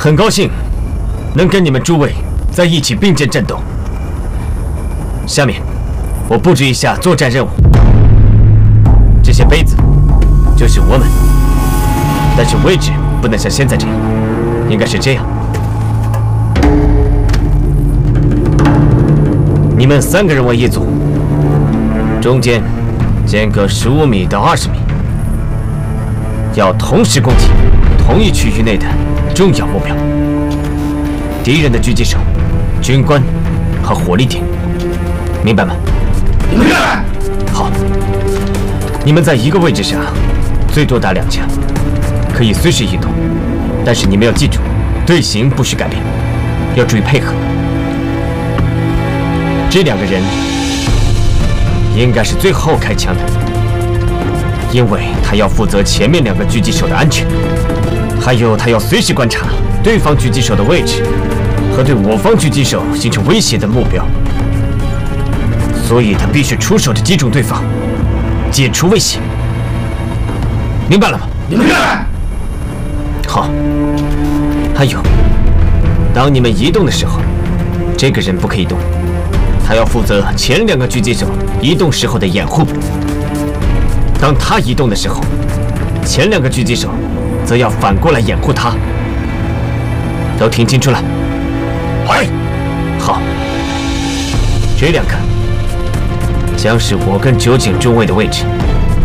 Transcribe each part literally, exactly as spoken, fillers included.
很高兴能跟你们诸位在一起并肩战斗。下面我布置一下作战任务。这些杯子就是我们，但是位置不能像现在这样，应该是这样。你们三个人为一组，中间间隔十五米到二十米，要同时攻击同一区域内的重要目标。敌人的狙击手、军官和火力点，明白吗？ 明白。 好，你们在一个位置上，最多打两枪，可以随时移动。但是你们要记住，队形不许改变，要注意配合。这两个人应该是最后开枪的，因为他要负责前面两个狙击手的安全，还有他要随时观察对方狙击手的位置和对我方狙击手形成威胁的目标，所以他必须出手的击中对方，解除威胁。明白了吗？ 明白。 好。还有，当你们移动的时候，这个人不可以动，他要负责前两个狙击手移动时候的掩护。当他移动的时候，前两个狙击手则要反过来掩护他。都听清楚了？ 哎， 好。这两个将是我跟酒井中尉的位置，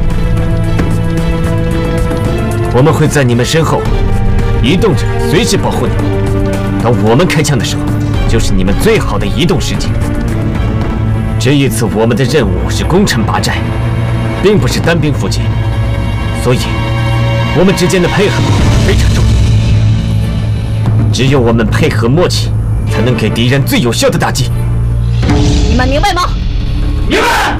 我们会在你们身后移动着，随时保护你们。当我们开枪的时候，就是你们最好的移动时机。这一次我们的任务是攻城拔寨，并不是单兵伏击，所以我们之间的配合非常重要。只有我们配合默契，才能给敌人最有效的打击。 你们明白吗？ 明白。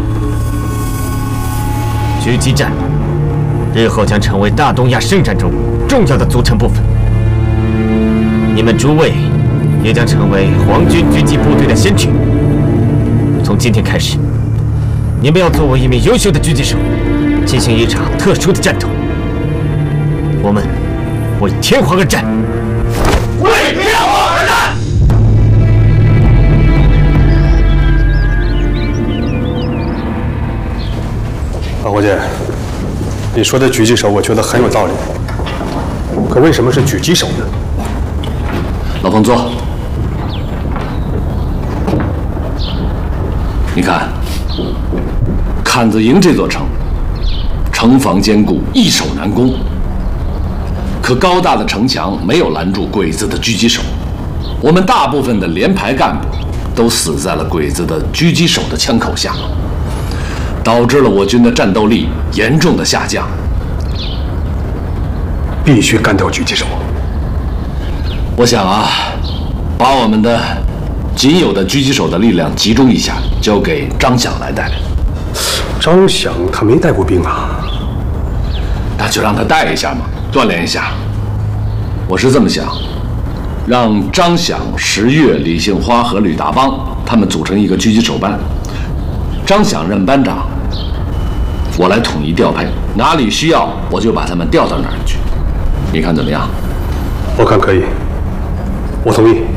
狙击战日后将成为大东亚圣战中重要的组成部分。你们诸位也将成为皇军狙击部队的先驱。从今天开始，你们要作为一名优秀的狙击手，进行一场特殊的战斗。我们为天皇而战， 为天皇而战。 马国建，你说的狙击手，我觉得很有道理。可为什么是狙击手呢？ 老彭坐。你看，坎子营这座城，城防坚固，易守难攻。可高大的城墙没有拦住鬼子的狙击手，我们大部分的连排干部都死在了鬼子的狙击手的枪口下，导致了我军的战斗力严重的下降。 必须干掉狙击手。 我想啊，把我们的仅有的狙击手的力量集中一下，交给张响来带。 张响他没带过兵啊， 那就让他带一下嘛，锻炼一下。我是这么想，让张响、石月、李杏花和吕大邦他们组成一个狙击手班，张响任班长，我来统一调配，哪里需要我就把他们调到哪儿去。你看怎么样？ 我看可以，我同意。